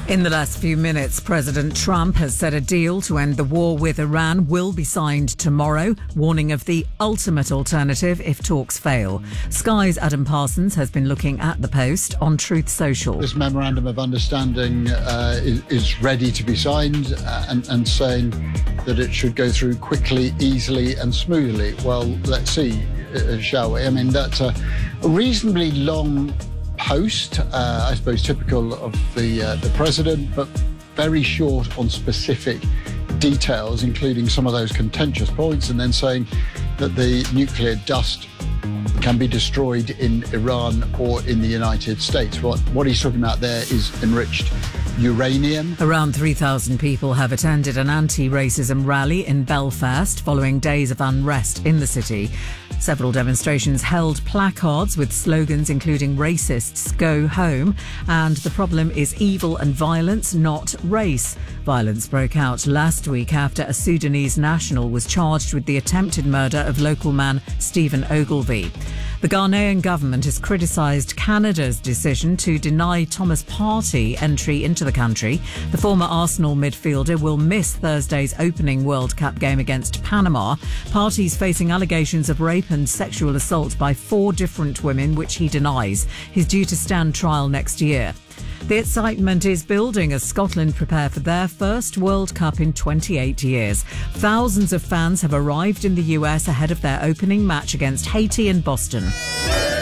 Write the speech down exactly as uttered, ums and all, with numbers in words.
In the last few minutes, President Trump has said a deal to end the war with Iran will be signed tomorrow, warning of the ultimate alternative if talks fail. Sky's Adam Parsons has been looking at the post on Truth Social. This memorandum of understanding uh, is, is ready to be signed uh, and, and saying that it should go through quickly, easily and smoothly. Well, let's see, uh, shall we? I mean, that's a reasonably long post, uh, I suppose typical of the uh, the president, but very short on specific details, including some of those contentious points, and then saying that the nuclear dust can be destroyed in Iran or in the United States. What, what he's talking about there is enriched uranium. Around three thousand people have attended an anti-racism rally in Belfast following days of unrest in the city. Several demonstrations held placards with slogans including "Racists Go Home" and "The problem is evil and violence, not race." Violence broke out last week after a Sudanese national was charged with the attempted murder of local man Stephen Ogilvie. The Ghanaian government has criticised Canada's decision to deny Thomas Partey entry into the country. The former Arsenal midfielder will miss Thursday's opening World Cup game against Panama. Partey's facing allegations of rape and sexual assault by four different women, which he denies. He's due to stand trial next year. The excitement is building as Scotland prepare for their first World Cup in twenty-eight years. Thousands of fans have arrived in the U S ahead of their opening match against Haiti and Boston.